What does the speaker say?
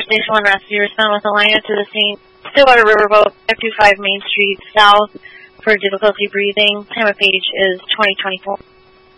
Station 1 rescue. Respond with Alina to the scene. Stillwater Riverboat, 525 Main Street South for difficulty breathing. Time of page is 2024.